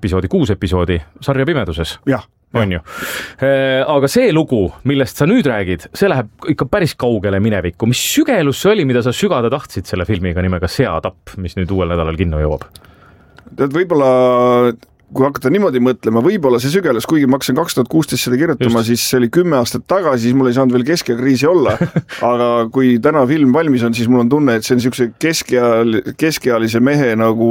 episoodi, 6 episoodi Sarja pimeduses. Jah. On ju. Aga see lugu, millest sa nüüd räägid, see läheb ikka päris kaugele minevikku. Mis sügelus see oli, mida sa sügada tahtsid selle filmiga nimega Seatapp, mis nüüd uuel nädalal kinno jõuab? Võib-olla, kui hakata niimoodi mõtlema, võib-olla see sügelus, kuigi ma hakkasin 2016 seda kirjutama, siis see oli 10 aastat tagasi, siis mul ei saanud veel keskeakriisi olla, aga kui täna film valmis on, siis mul on tunne, et see on niisuguse keskealise mehe nagu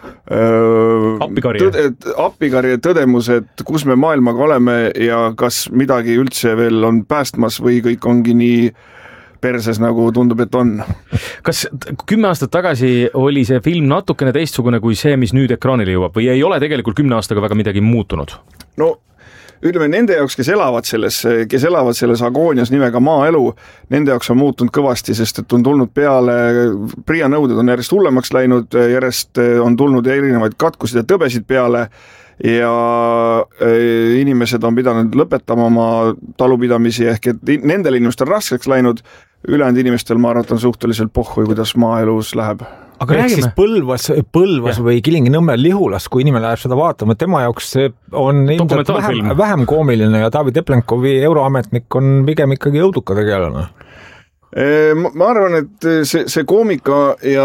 appikarje tõdemus, et kus me maailmaga oleme ja kas midagi üldse veel on päästmas või kõik ongi nii perses, nagu tundub, et on. Kas 10 aastat tagasi oli see film natukene teistsugune kui see, mis nüüd ekraanile jõuab või ei ole tegelikult 10 aastaga väga midagi muutunud? No ütleme, nende jaoks, kes elavad selles agoonias nimega maaelu, nende jaoks on muutunud kõvasti, sest et on tulnud peale, PRIA nõuded on järjest hullemaks läinud, järjest on tulnud erinevaid katkusid ja tõbesid peale ja inimesed on pidanud lõpetama oma talupidamisi, ehk et nendel inimestel raskeks läinud, ülejäänud inimestel ma arvan, et on suhteliselt pohhui, kuidas maaelus läheb. Aga ehk siis Põlvas või Kilingi-Nõmmel Lihulas, kui inimene läheb seda vaatama, tema jaoks on ilmselt vähem koomiline ja David Eplenkovi euroametnik on pigem ikkagi õuduka tegelane. Ma arvan, et see koomika ja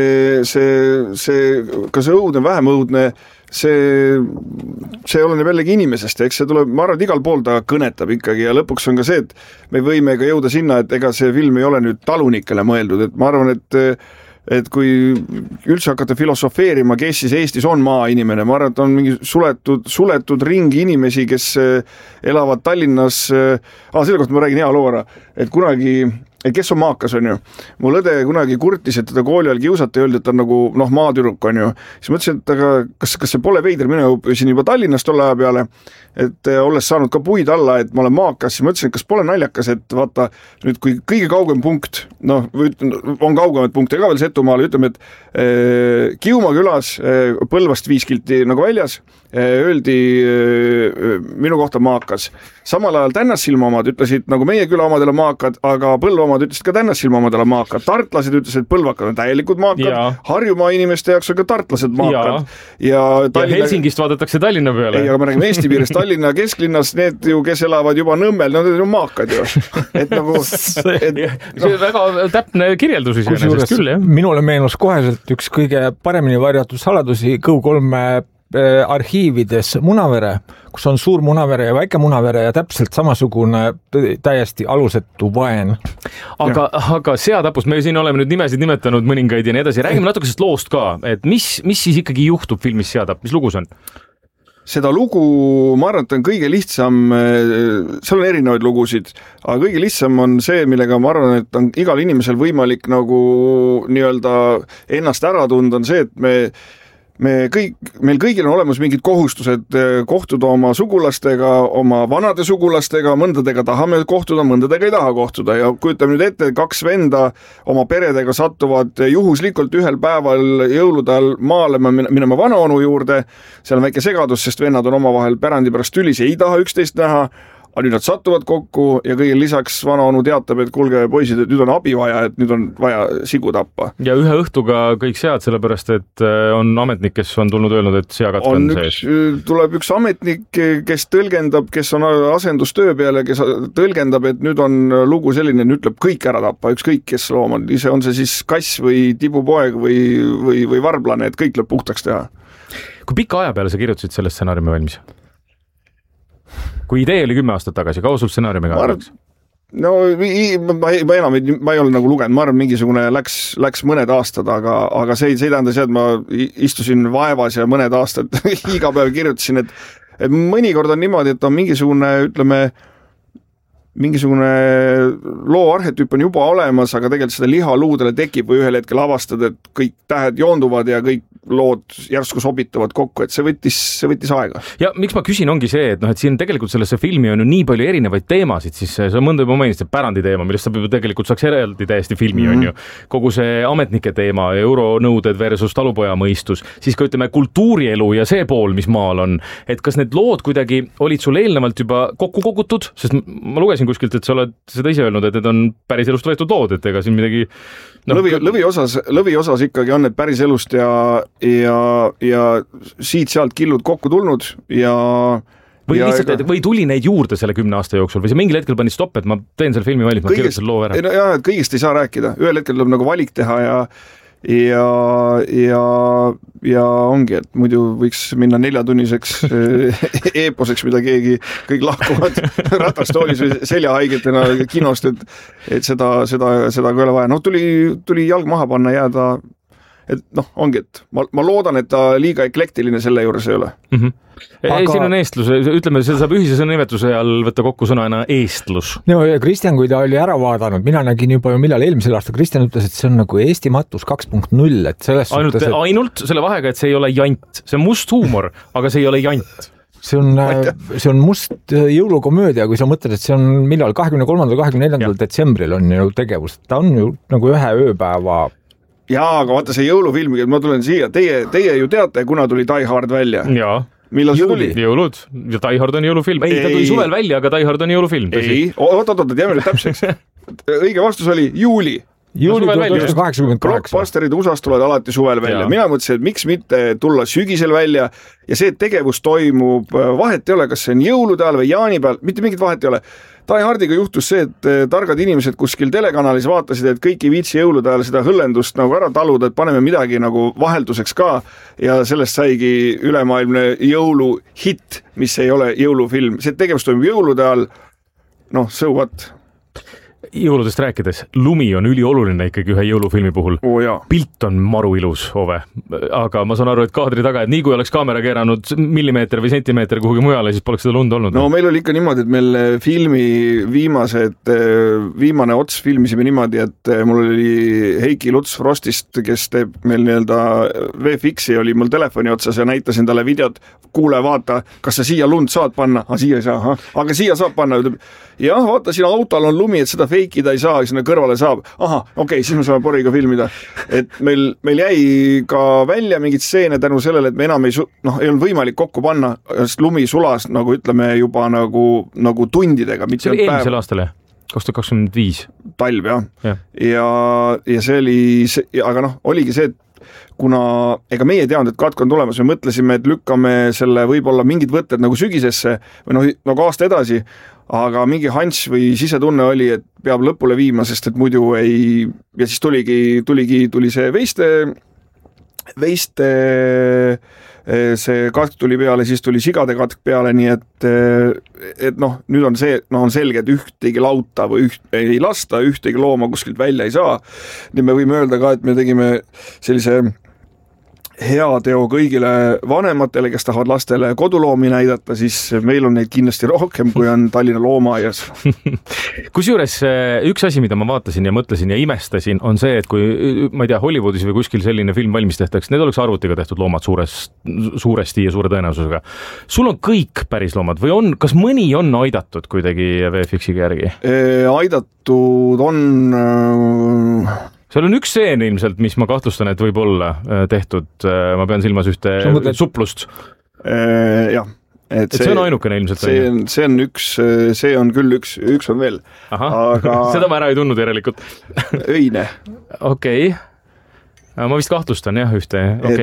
ka see õudne, vähem õudne, see oleneb jällegi inimesest, eks see tuleb, ma arvan, et igal pool ta kõnetab ikkagi ja lõpuks on ka see, et me võime ka jõuda sinna, et ega see film ei ole nüüd talunikele mõeldud, et ma arvan, et kui üldse hakata filosofeerima, kes siis Eestis on maainimene, ma arvan, et on mingi suletud ringi inimesi, kes elavad Tallinnas, selle kohta ma räägin hea loo ära, et kunagi kes on maakas, on ju. Mul õde kunagi kurtis, et teda kooli ajal kiusata ja öeldi, et ta on nagu maatüdruk, on ju. Siis mõtlesin, et aga kas see pole veider, mina õppisin juba Tallinnas tolle aja peale, et olles saanud ka puid alla, et ma olen maakas, siis mõtlesin, et kas pole naljakas, et vaata, nüüd kui kõige kaugem punkt, on kaugemad punkte ka veel Setumaal, ütleme, et Kiuma külas Põlvast 5 kilti nagu väljas, öeldi minu kohta maakas. Samal ajal Tännassilma omad ütlesid, nagu meie küla omadele maakad, aga Põlva omad ütlesid ka Tännassilma omadele maakad. Tartlased ütlesid, et põlvakad on täielikult maakad. Harjumaa inimeste jaoks on ka tartlased maakad. Ja Helsingist vaadatakse Tallinna peale. Ei, aga me räägime Eesti piirist Tallinna kesklinnas, need ju, kes elavad juba Nõmmel, need on ju maakad ju. Et nagu, see väga täpne kirjeldus iseenesest küll, jah. Minule meenus koheselt üks kõige paremini varjatud saladusi Kõu3 arhiivides Munavere, kus on suur Munavere ja väike Munavere ja täpselt samasugune täiesti alusetu vaen. Aga Seatapus, me siin oleme nüüd nimesid nimetanud mõningaid ja nii edasi. Räägime natuke sest loost ka, et mis siis ikkagi juhtub filmis Seatapp, mis lugu see on? Seda lugu, ma arvan, et on kõige lihtsam, seal on erinevaid lugusid, aga kõige lihtsam on see, millega ma arvan, et on igal inimesel võimalik nagu nii-öelda ennast ära tunda, on see, et meil kõigil on olemas mingid kohustused kohtuda oma sugulastega, oma vanade sugulastega, mõndadega tahame kohtuda, mõndadega ei taha kohtuda ja kujutame nüüd ette, 2 venda oma peredega satuvad juhuslikult ühel päeval jõulude ajal maale minema vanaonu juurde, seal on väike segadus, sest vennad on omavahel pärandi pärast tülis ja ei taha üksteist näha, aga nüüd nad satuvad kokku ja kõigil lisaks vanaonu teatab, et kuulge poisid, et nüüd on abi vaja, et nüüd on vaja sigu tappa. Ja ühe õhtuga kõik sead, sellepärast et on ametnik, kes on tulnud öelnud, et seakatk on sees. Tuleb üks ametnik, kes tõlgendab, kes on asendustöö peale, kes tõlgendab, et nüüd on lugu selline, nüüd ütleb kõik ära tappa, ükskõik kes loom on, ise on see siis kass või tibupoeg või varblane, et kõik lõpp puhtaks teha. Kui pika aja peale sa kirjutasid selle stsenaariumi valmis? Kui idee oli 10 aastat tagasi, kaua sul stsenaariumiga oleks? No ma ei ole nagu lugenud, ma arvan, mingisugune läks mõned aastad, aga see ei tähenda see, et ma istusin vaevas ja mõned aastad iga päev kirjutasin, et mõnikord on niimoodi, et on mingisugune loo arhetüüp on juba olemas, aga tegelikult seda liha luudele tekib või ühel hetkel avastad, et kõik tähed joonduvad ja kõik lood järsku sobituvad kokku, et see võttis aega. Ja miks ma küsin ongi see, et et siin tegelikult sellesse filmi on ju nii palju erinevaid teemasid, siis see mõnda juba mainist, see pärandi teema, millest saab juba tegelikult saaks eraldi täiesti filmi on ju. Kogu see ametnike teema, euronõuded versus talupoja mõistus, siis ka ütleme kultuurielu ja see pool, mis maal on, et kas need lood kuidagi olid sul eelnevalt juba kokku kogutud, sest ma lugesin lugesin kuskilt, et sa oled seda ise öelnud, et need on päris elust võetud lood, et ega siin midagi lõviosas ikkagi on need päris elust ja siit-sealt killud kokku tulnud ja või tuli neid juurde selle 10 aasta jooksul või see mingil hetkel pani stopp, et ma teen selle filmi valmis, ma kirjutan loo ära? Et kõigest ei saa rääkida, ühel hetkel tuleb nagu valik teha ja ongi, et muidu võiks minna 4-tunniseks eeposeks, mida kõik lahkuvad ratastoolis või seljahaigetena kinost, et seda ka ei ole vaja. No tuli jalg maha panna, jääda, et ongi, et ma loodan, et ta liiga eklektiline selle juures ei ole. Siin on eestlus, ütleme, see saab ühise sõnanimetuse all võtta kokku sõnana eestlus. No ja Kristjan, kui ta oli ära vaadanud, mina nägin juba millal eelmisel aastal, Kristjan ütles, et see on nagu Eesti matus 2.0, et selles suhtes... Ainult selle vahega, et see ei ole jant. See on must huumor, aga see ei ole jant. See on must jõulukomöödia, kui sa mõtled, et see on millal 23. 24. detsembril on ju tegevus. Ta on ju nagu ühe ööpäeva... Jaa, aga vaata see jõulufilm, ma tulen siia, teie ju teate, kuna tuli Die Hard välja. Jaa. Millal see tuli? Jõulud. Ja Die Hard on jõulufilm. Ei, ta tuli suvel välja, aga Die Hard on jõulufilm. Ei, oot, jääme nüüd täpseks. Õige vastus oli juuli. Juuli 1988. Blockbusterid USA-s tulevad alati suvel välja. Mina mõtlesin, et miks mitte tulla sügisel välja ja see tegevus toimub, vahet ei ole, kas see on jõulude ajal või jaanipäeval, mitte mingit vahet ei ole. Die Hardiga juhtus see, et targad inimesed kuskil telekanalis vaatasid, et kõik ei viitsi jõulude ajal seda hõllendust nagu ära taluda, et paneme midagi nagu vahelduseks ka ja sellest saigi ülemaailmne jõuluhitt, mis ei ole jõulufilm. See tegevus toimub jõulude ajal, so what? Jõuludest rääkides, lumi on ülioluline ikkagi ühe jõulufilmi puhul. Pilt on maru ilus, Ove. Aga ma saan aru, et kaadri taga, et nii kui oleks kaamera keeranud millimeeter või sentimeeter kuhugi mujale, siis poleks seda lund olnud. No meil oli ikka niimoodi, et meil filmi viimane ots filmisime niimoodi, et mul oli Heiki Luts Frostist, kes teeb meil nii-öelda VFX-i, oli mul telefoni otsas ja näitasin talle videot, kuule, vaata, kas sa siia lund saad panna? Siia ei saa, aga siia saab panna. Jah, vaata, siin autol on lumi, et seda feikida ei saa, sinna kõrvale saab. Okei, siis me saame poriga filmida. Et meil jäi ka välja mingid stseene tänu sellele, et me enam ei olnud võimalik kokku panna, sest lumi sulas, nagu ütleme, juba nagu tundidega. See oli eelmisel aastal, 2025? Talv, jah. Ja see oli, aga oligi see, et kuna ega meie teadnud, et katk on tulemas, me mõtlesime, et lükkame selle võib-olla mingid võtted nagu sügisesse või nagu aasta edasi, aga mingi hanss või sisetunne oli, et peab lõpule viima, sest et muidu ei, ja siis tuli see veiste see katk tuli peale, siis tuli sigade katk peale, nii et nüüd on see, on selge, et ühtegi lauta või ei lasta, ühtegi looma kuskilt välja ei saa. Nii me võime öelda ka, et me tegime sellise hea teo kõigile vanematele, kes tahavad lastele koduloomi näidata, siis meil on neid kindlasti rohkem, kui on Tallinna loomaaias. Kusjuures üks asi, mida ma vaatasin ja mõtlesin ja imestasin, on see, et kui, ma ei tea, Hollywoodis või kuskil selline film valmis tehtaks, need oleks arvutiga tehtud loomad suuresti ja suure tõenäosusega. Sul on kõik päris loomad või on, kas mõni on aidatud kuidagi VFX-iga järgi? Aidatud on... Seal on üks seen ilmselt, mis ma kahtlustan, et võib olla tehtud, ma pean silmas ühte suplust. Jah. Et see on ainukene ilmselt. See on küll üks on veel. Aga... seda ma ära ei tundnud järelikult. Öine. Okei. Ma vist kahtlustan jah ühte.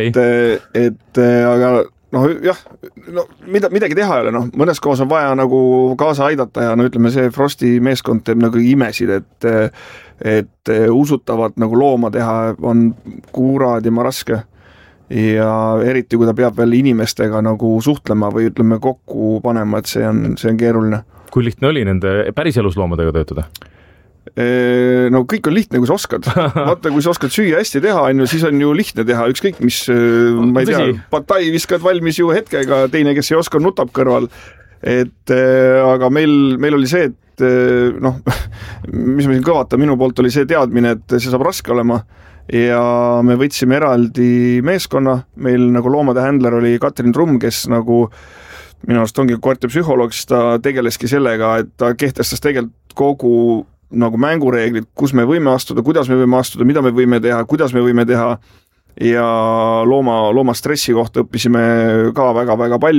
Aga midagi teha ei ole, mõnes kohas on vaja nagu kaasa aidata ja ütleme, see Frosti meeskond teeb nagu imesid, et usutavat nagu looma teha on kuuraadima raske ja eriti, kui ta peab veel inimestega nagu suhtlema või ütleme kokku panema, et see on keeruline. Kui lihtne oli nende päris elus loomadega töötada? Kõik on lihtne, kui sa oskad. Vaata, kui sa oskad süüa hästi teha, siis on ju lihtne teha ükskõik, mis, ma ei tea, patai viskad valmis ju hetkega, teine, kes ei oska, nutab kõrval. Aga meil oli see, et mis me siin kõvata, minu poolt oli see teadmine, et see saab raske olema ja me võtsime eraldi meeskonna, meil nagu loomade händler oli Katrin Trumm, kes nagu minu arust ongi koertepsühholoog, siis ta tegeleski sellega, et ta kehtestas tegelikult kogu nagu mängureeglid, kus me võime astuda, kuidas me võime astuda, mida me võime teha, kuidas me võime teha ja looma stressi kohta õppisime ka väga-väga palju.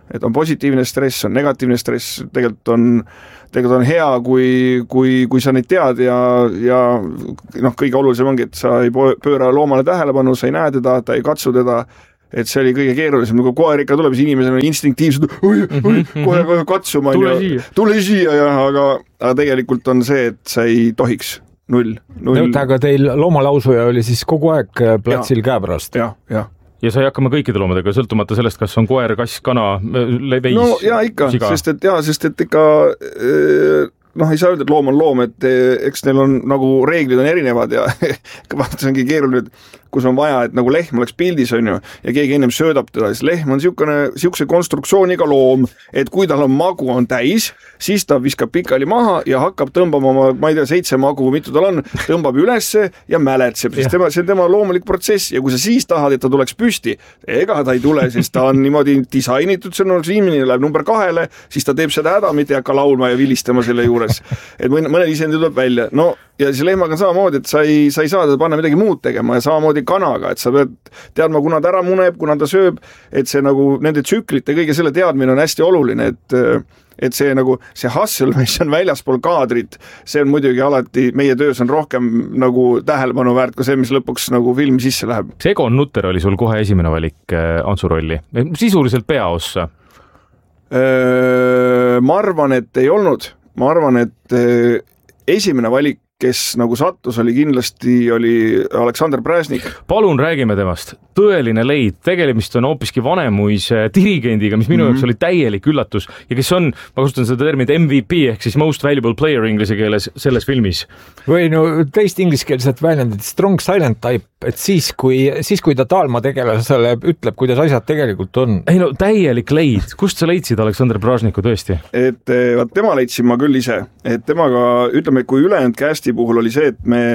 et on positiivne stress, on negatiivne stress, tegelikult on hea, kui sa neid tead ja noh, kõige olulisem ongi, et sa ei pööra loomale tähelepanu, sa ei näe teda, ta ei katsu teda, et see oli kõige keerulisem, nagu koer ikka tuleb, siis inimesel on instinktiivselt kohe katsuma, tule siia, aga tegelikult on see, et sa ei tohiks null. Aga teil loomalausuja oli siis kogu aeg platsil käepärast? Jah. Ja sai hakkama kõikide loomadega, sõltumata sellest, kas on koer, kass, kana, veis, no jaa ikka, sest et ikka ei saa öelda, et loom on loom, et eks neil on nagu reeglid on erinevad ja vaata, see ongi keeruline, kus on vaja, et nagu lehm oleks pildis, on ju, ja keegi ennem söödab teda, siis lehm on siukse konstruktsiooniga loom, et kui tal on magu on täis, siis ta viskab pikali maha ja hakkab tõmbama oma, ma ei tea, 7 magu, mitu tal on, tõmbab ülesse ja mäletseb, sest see on tema loomulik protsess ja kui sa siis tahad, et ta tuleks püsti, ega ta ei tule, sest ta on niimoodi disainitud, see on inimene läheb number 2, siis ta teeb seda häda, mitte hakka laulma ja vilistama selle juures, et mõned isendi tuleb välja, no ja siis lehmaga on samamoodi, et sa ei saa teda panna midagi muud tegema ja samamoodi kanaga, et sa pead teadma, kuna ta ära muneb, kuna ta sööb, et see nagu nende tsüklite kõige selle teadmine on hästi oluline, et see nagu see hustle, mis on väljaspool kaadrit, see on muidugi alati, meie töös on rohkem nagu tähelepanu väärt kui see, mis lõpuks nagu filmi sisse läheb. Egon Nutter oli sul kohe esimene valik Antsu rolli, sisuliselt peaossa? Ma arvan, et ei olnud. Ma arvan, et esimene valik, kes nagu sattus, oli Aleksander Präsnik. Palun räägime temast. Tõeline leid, tegelemist on hoopiski vanemuise dirigendiga, mis minu jaoks oli täielik üllatus ja kes on, ma kasutan seda terminit MVP ehk siis most valuable player inglise keeles selles filmis. Või no teist ingliskeelset väljendit strong silent type, et siis kui ta Taalma tegelasele ütleb, kuidas asjad tegelikult on. Ei no täielik leid. Kust sa leidsid Aleksander Präsniku tõesti? Et tema leidsin ma küll ise, et temaga, ütleme, kui ülejäänud casti puhul oli see, et me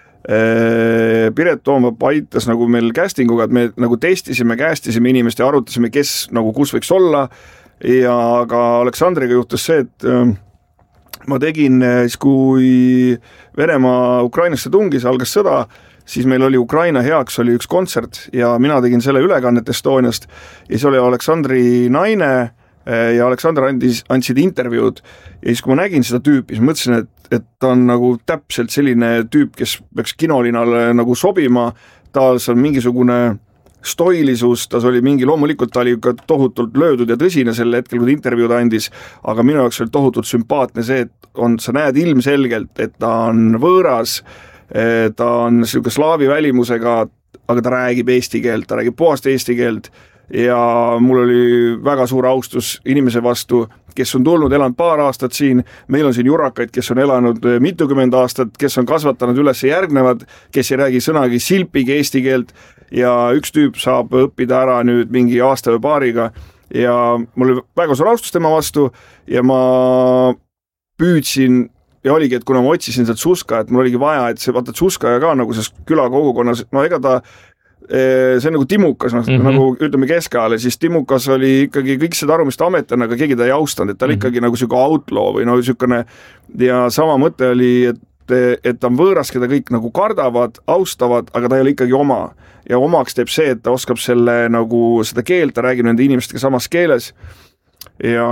Piret Toomap aitas nagu meil castinguga, et me nagu testisime inimest ja arutasime, kes nagu kus võiks olla ja ka Aleksandriga juhtus see, et ma tegin siis, kui Venemaa Ukrainasse tungis, algas sõda, siis meil oli Ukraina heaks oli üks kontsert ja mina tegin selle ülekannet Estoniast ja siis oli Aleksandri naine ja Aleksander andsid intervjuud ja siis, kui ma nägin seda tüüpi, siis mõtlesin, et ta on nagu täpselt selline tüüp, kes peaks kinolinale nagu sobima, tal on mingisugune stoilisus, loomulikult ta oli ka tohutult löödud ja tõsine sel hetkel, kui ta intervjuud andis, aga minu jaoks oli tohutult sümpaatne see, et sa näed ilmselgelt, et ta on võõras, ta on selline slaavi välimusega, aga ta räägib eesti keelt, ta räägib puhast eesti keelt ja mul oli väga suur austus inimese vastu, kes on tulnud, elanud paar aastat siin, meil on siin jurakaid, kes on elanud mitukümmend aastat, kes on kasvatanud üles järgnevad, kes ei räägi sõnagi silpigi eesti keelt ja üks tüüp saab õppida ära nüüd mingi aasta või paariga ja mul oli väga suur austus tema vastu ja ma püüdsin ja oligi, et kuna ma otsisin sealt Suska, et mul oligi vaja, et see vaata Suska ja ka nagu selles külakogukonnas, no ega ta see on nagu Timukas, nagu ütleme keskajal, siis Timukas oli ikkagi kõik seda arumist amet on, aga keegi ta ei austanud, et ta oli ikkagi nagu siuke outlaw või no siukene ja sama mõte oli, et ta on võõras, keda kõik nagu kardavad, austavad, aga ta ei ole ikkagi oma ja omaks teeb see, et ta oskab selle nagu seda keelt, ta räägib nende inimestega samas keeles ja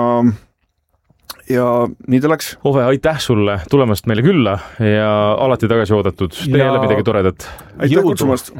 nii ta läks. Ove, aitäh sulle tulemast meile külla ja alati tagasi oodatud. Tee jälle midagi toredat. Aitäh kutsumast.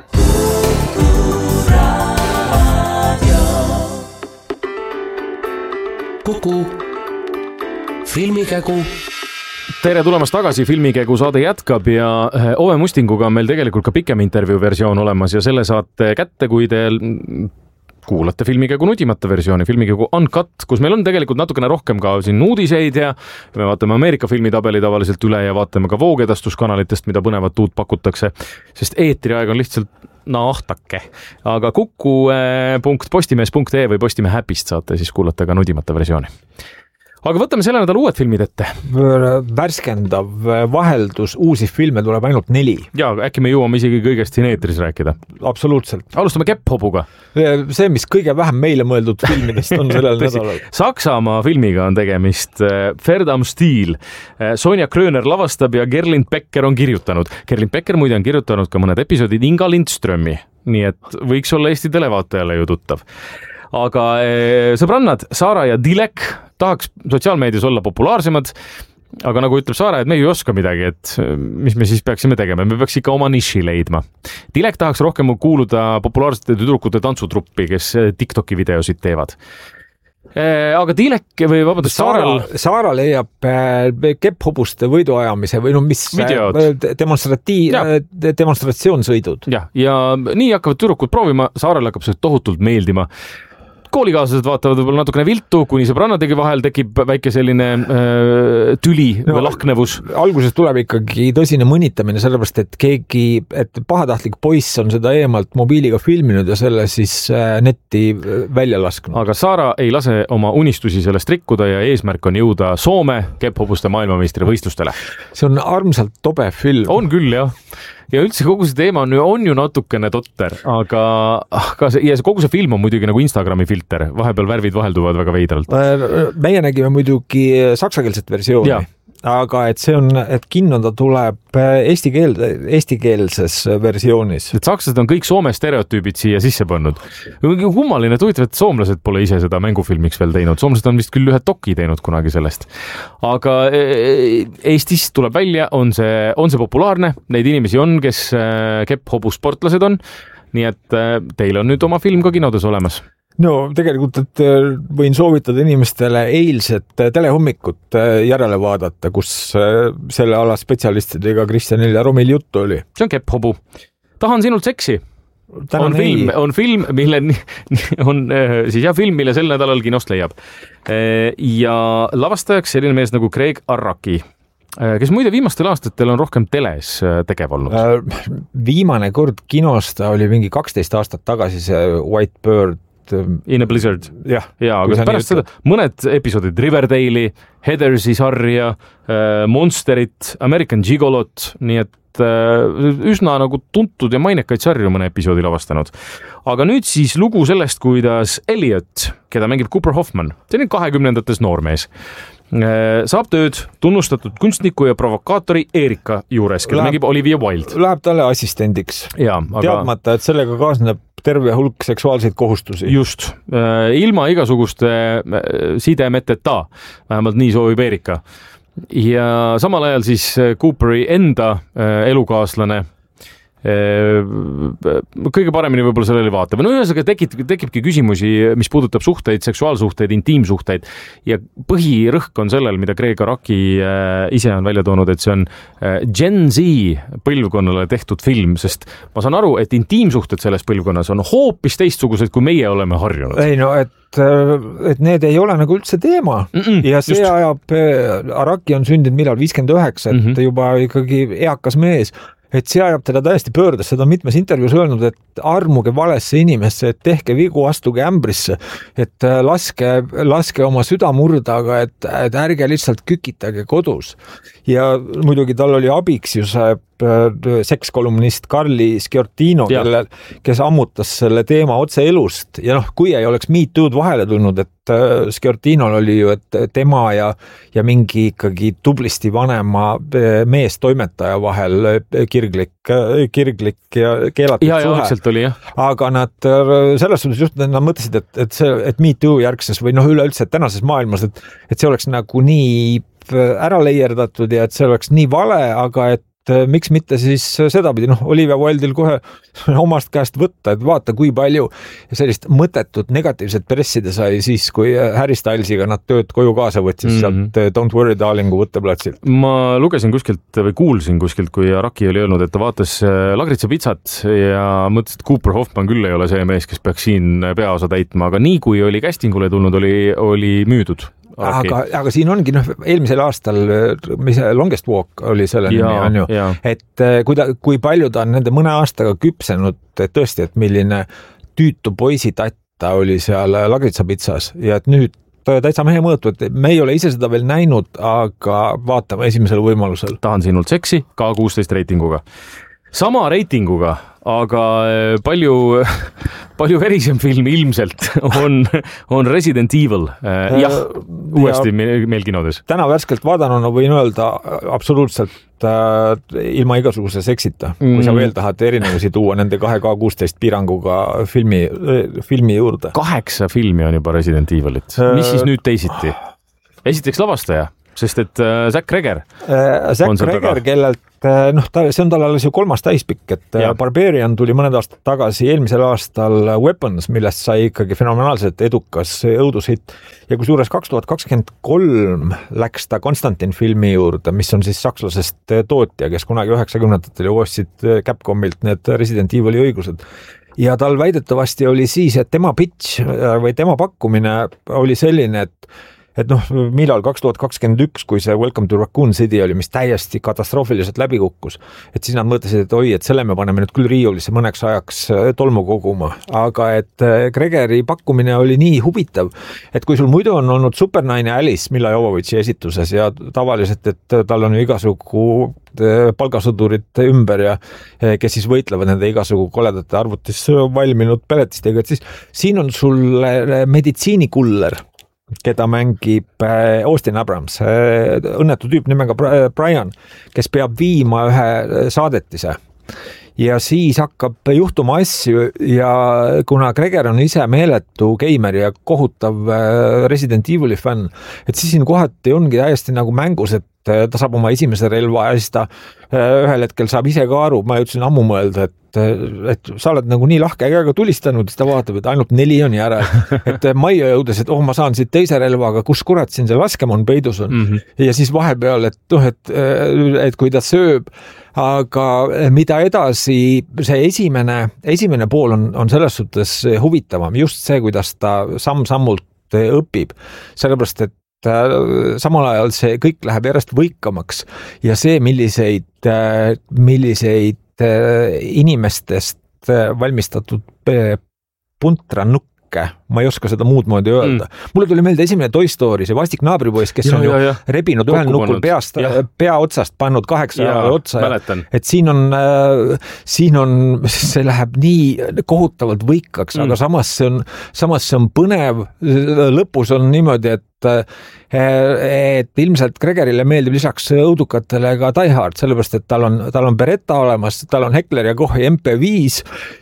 Kuku Filmikägu. Tere tulemast tagasi, Filmikägu saade jätkab ja Ove Mustinguga on meil tegelikult ka pikem intervjuu versioon olemas ja selle saate kätte, kui te kuulate Filmikägu nudimata versiooni, Filmikägu Uncut, kus meil on tegelikult natukene rohkem ka siin uudiseid ja me vaatame Ameerika filmitabeli tavaliselt üle ja vaatame ka voogedastuskanalitest, mida põnevat uut pakutakse, sest eetriaeg on lihtsalt nahtake. Aga kuku.postimees.ee või Postimehe äpist saate siis kuulata ka nudimata versiooni. Aga võtame selle nädal uued filmid ette. Värskendav vaheldus, uusi filme tuleb ainult 4. Ja, äkki me jõuame isegi kõigest siin eetris rääkida. Absoluutselt. Alustame Kepphobuga. See, mis kõige vähem meile mõeldud filmidest on sellel nädalal. Saksamaa filmiga on tegemist Verdam Stil. Sonja Kröner lavastab ja Gerlind Becker on kirjutanud. Gerlind Becker muide on kirjutanud ka mõned episoodid Inga Lindströmi, nii et võiks olla Eesti televaatajale ju tuttav. aga sõbrannad Sara ja Dilek tahaks sotsiaalmeedias olla populaarsemad, aga nagu ütleb Sara, et me ei oska midagi, et mis me siis peaksime tegema, me peaks ikka oma niši leidma. Dilek tahaks rohkem kuuluda populaarsete tüdrukute tantsutruppi, kes TikToki videosid teevad. Aga Dilek või vabandust, Saara leiab kepphobuste võiduajamise või mis demonstratsioonsõidud. Ja nii hakkavad tüdrukud proovima, Saarele hakkab see tohutult meeldima. Koolikaaslased vaatavad võib-olla natukene viltu, kuni sõbrannadegi vahel tekib väike selline tüli või lahknevus. Alguses tuleb ikkagi tõsine mõnitamine, sellepärast et pahatahtlik poiss on seda eemalt mobiiliga filminud ja selle siis netti välja lasknud. Aga Sara ei lase oma unistusi sellest rikkuda ja eesmärk on jõuda Soome kepphobuste maailmameistri võistlustele. See on armsalt tobe film. On küll, jah. Ja üldse kogu see teema on ju natukene totter, aga kogu see film on muidugi nagu Instagrami filter, vahepeal värvid vahelduvad väga veidralt. Meie nägime muidugi saksakeelset versiooni, aga et kinno ta tuleb eestikeelses versioonis. Et sakslased on kõik Soome stereotüübid siia sisse pannud. Kummaline, et huvitav, et soomlased pole ise seda mängufilmiks veel teinud. Soomlased on vist küll ühe doki teinud kunagi sellest. Aga Eestis tuleb välja, on see populaarne. Neid inimesi on, kes kepphobusportlased on. Nii et teil on nüüd oma film ka kinodes olemas. No tegelikult, et võin soovitada inimestele eilset telehommikut järele vaadata, kus selle ala spetsialistidega Kristjanil ja Romil juttu oli. See on kepphobu. Tahan sinult seksi. On film, mille sel nädalal kinost leiab. Ja lavastajaks selline mees nagu Craig Arraki, kes muide viimastel aastatel on rohkem teles tegev olnud. Viimane kord kinost oli mingi 12 aastat tagasi see White Bird In a Blizzard. Ja, aga pärast seda mõned episoodid Riverdale'i, Heathersi sarja, Monsterit, American Gigolot, nii et üsna nagu tuntud ja mainekaid sarju mõne episoodi lavastanud. Aga nüüd siis lugu sellest, kuidas Elliot, keda mängib Cooper Hoffman, see on 20-ndates noormees, saab tööd tunnustatud kunstniku ja provokaatori Erika juures, keda mängib Olivia Wilde. Läheb talle assistendiks. Teadmata, et sellega kaasneb terve hulk seksuaalseid kohustusi. Just. Ilma igasuguste sidemeteta. Vähemalt nii soovib Erika. Ja samal ajal siis Cooperi enda elukaaslane kõige paremini võib-olla sellele vaatab. No ühesõnaga tekibki küsimusi, mis puudutab suhteid, seksuaalsuhteid, intiimsuhteid ja põhirõhk on sellel, mida Craig Araki ise on välja toonud, et see on Gen Z põlvkonnale tehtud film, sest ma saan aru, et intiimsuhted selles põlvkonnas on hoopis teistsugused, kui meie oleme harjunud. Ei no, et need ei ole nagu üldse teema. Ja see ajab, Araki on sündinud millal 59, et juba ikkagi eakas mees. Et see ajab teda täiesti pöördes, seda on mitmes intervjuus öelnud, et armuge valesse inimesse, et tehke vigu, astuge ämbrisse, et laske oma süda murda, aga et ärge lihtsalt kükitage kodus. Ja muidugi tal oli abiks ju see sekskolumnist Carly Sciortino, kes ammutas selle teema otse elust ja kui ei oleks Me Too'd vahele tulnud, et Sciortinol oli ju, et tema ja mingi ikkagi tublisti vanema meestoimetaja vahel kirglik ja keelatud suhe. Oli, aga nad selles suhtes just nad mõtlesid, et Me Too järgses või üleüldse tänases maailmas, et see oleks nagu nii ära leierdatud ja et see oleks nii vale, aga et miks mitte siis sedapidi, Olivia Wilde'il kohe omast käest võtta, et vaata, kui palju sellist mõttetut negatiivset pressida sai siis, kui Harry Stylesiga nad tööd koju kaasa võtsid sealt Don't Worry Darlingu võtteplatsilt. Ma lugesin kuskilt või kuulsin kuskilt, kui Araki oli öelnud, et ta vaatas Lagritsa pitsat ja mõtles, et Cooper Hoffman küll ei ole see mees, kes peaks siin peaosa täitma, aga nii kui oli castingule tulnud, oli müüdud. Aga siin ongi, eelmisel aastal, mis Longest Walk oli selle nimi, on ju, et kui palju ta on nende mõne aastaga küpsenud, et tõesti, et milline tüütu poisitatta oli seal Lagritsa pitsas ja et nüüd täitsa mehe mõõtu, et me ei ole ise seda veel näinud, aga vaatame esimesel võimalusel. Tahan sinult seksi K16 reitinguga. sama reitinguga, aga palju verisem film ilmselt on Resident Evil. Uuesti meil kinodes. Täna värskelt vaadanuna võin öelda absoluutselt ilma igasuguse seksita, kui sa veel tahad erinevusi tuua nende 2K16 piiranguga filmi juurde. 8 filmi on juba Resident Evilit. Mis siis nüüd teisiti? Esiteks lavastaja, sest et Zack Cregger kellelt see on tal alles ju 3. täispikk, et Barbarian tuli mõned aastad tagasi eelmisel aastal Weapons, millest sai ikkagi fenomenaalselt edukas õudushitt ja kusjuures 2023 läks ta Konstantin filmi juurde, mis on siis sakslasest tootja, kes kunagi 90-ndatel ostsid Capcomilt need Resident Evili õigused. Ja tal väidetavasti oli siis, et tema pitch või tema pakkumine oli selline, et millal 2021, kui see Welcome to Raccoon City oli, mis täiesti katastroofiliselt läbi kukkus, et siis nad mõtlesid, et oi, et selle me paneme nüüd küll riiulisse mõneks ajaks tolmu koguma, aga et Gregeri pakkumine oli nii huvitav, et kui sul muidu on olnud supernaine Alice Milla Jovovitši esituses ja tavaliselt, et tal on ju igasugu palgasõdurid ümber ja kes siis võitlevad nende igasugu koledate arvutis valminud peletistega, et siis siin on sul meditsiinikuller, keda mängib Austin Abrams, õnnetu tüüp nimega Brian, kes peab viima ühe saadetise ja siis hakkab juhtuma asju ja kuna Gregor on ise meeletu geimer ja kohutav Resident Evili fänn, et siis siin kohati ongi täiesti nagu mängus, et ta saab oma esimese relva ja siis ta ühel hetkel saab ise ka aru, ma jõudsin ammu mõelda, et sa oled nagu nii lahke käega tulistanud, siis ta vaatab, et ainult 4 on järel. Et majja jõudes, et ma saan siit teise relvaga, kus kurat siin see laskemon peidus on. Ja siis vahepeal, et kui ta sööb, aga mida edasi, see esimene pool on selles suhtes huvitavam, just see, kuidas ta samm-sammult õpib, sellepärast, et samal ajal see kõik läheb järjest võikamaks ja see, milliseid inimestest valmistatud puntranukke, ma ei oska seda muud moodi öelda. Mulle tuli meelde esimene Toy Story, see vastik naabripoiss, kes on ju rebinud ühel nukul pea otsast pannud 8 otsa. Et siin on, see läheb nii kohutavalt võikaks, aga samas see on põnev. Lõpus on niimoodi, et ilmselt Gregerile meeldib lisaks õudukatele ka Die Hard, sellepärast, et tal on Beretta olemas, tal on Heckler ja Kochi MP5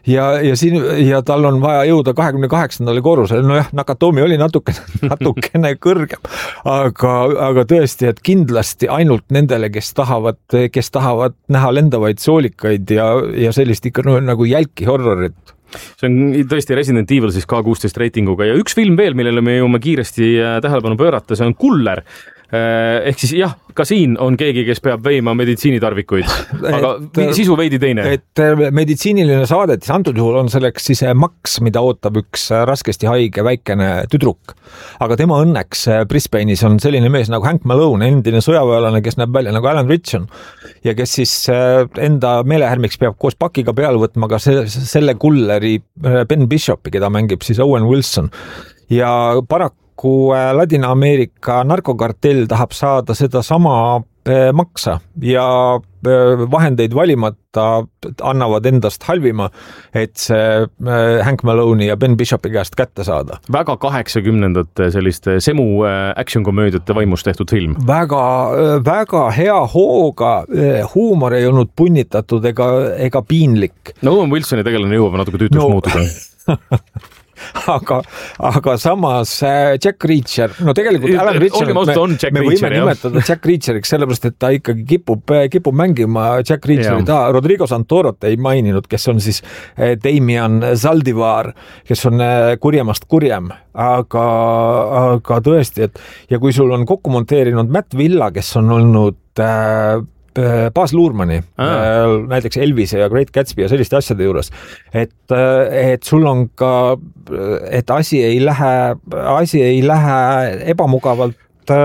ja tal on vaja jõuda 28. korrusele. Nojah, Nakatomi oli natukene kõrgem, aga tõesti, et kindlasti ainult nendele, kes tahavad näha lendavaid soolikaid ja sellist ikka nagu jälki horrorit. See on tõesti Resident Evil siis K16 reitinguga ja üks film veel, millele me jõuame kiiresti tähelepanu pöörata, see on Kuller. Ehk siis jah, ka siin on keegi, kes peab veima meditsiinitarvikuid, aga sisu veidi teine. Et meditsiiniline saadetis, antud juhul on selleks siis Max, mida ootab üks raskesti haige väikene tüdruk. Aga tema õnneks Brisbane'is on selline mees nagu Hank Malone, endine sõjaväelane, kes näeb välja nagu Alan Ritchson ja kes siis enda meelehärmiks peab koos pakiga peale võtma ka selle kulleri Ben Bishopi, keda mängib siis Owen Wilson ja paraku Ladina-Ameerika narkokartell tahab saada seda sama maksa ja vahendeid valimata annavad endast halvima, et see Hank Maloney ja Ben Bishopi käest kätte saada. Väga 80-ndate selliste semu action-komöödiate vaimus tehtud film. Väga hea hooga, huumor ei olnud punnitatud ega piinlik. No Owen Wilsoni tegelane jõuab natuke tüütuks muutuda. aga samas Jack Reacher, no tegelikult Alan Reacher, me võime nimetada Jack Reacheriks, sellepärast, et ta ikkagi kipub mängima Jack Reacherit. Rodrigo Santorot ei maininud, kes on siis Damian Zaldivar, kes on kurjemast kurjem, aga tõesti, et ja kui sul on kokku monteerinud Matt Villa, kes on olnud Baz Luhrmanni, näiteks Elvise ja Great Gatsby ja selliste asjade juures, et sul on ka, et asi ei lähe ebamugavalt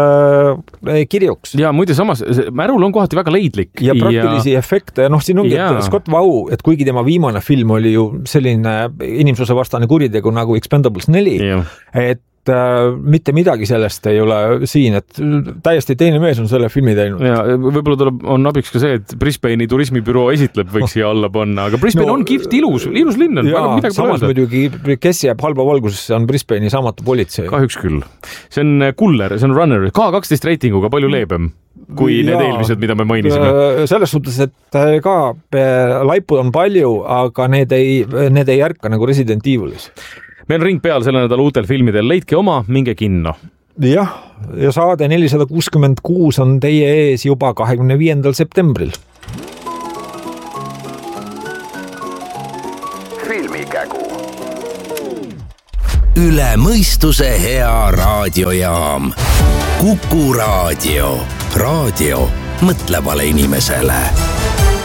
kirjuks. Ja muide samas, Märul on kohati väga leidlik. Ja praktilisi efekte, siin ongi, et Scott Vau, et kuigi tema viimane film oli ju selline inimsuse vastane kuritegu nagu Expendables 4, et mitte midagi sellest ei ole siin, et täiesti teine mees on selle filmi teinud. Ja võib-olla on abiks ka see, et Brisbane'i turismibüroo esitleb, võiks siia alla panna, aga Brisbane on kihvt, ilus linn on. Jaa, samas muidugi, kes jääb halba valgusesse, on Brisbane'i saamatu politsei. Kahjuks küll. See on Kuller, see on Runner, K12 reitinguga palju leebem kui need eelmised, mida me mainisime. Selles suhtes, et ka laipud on palju, aga need ei järka nagu Resident Evilis. Meil on ring peal selle nädala uutel filmidel, leidke oma, minge kinno. Jah, ja saade 466 on teie ees juba 25. septembril. Filmikägu. Üle mõistuse hea raadiojaam. Kuku Raadio. Raadio mõtlevale inimesele.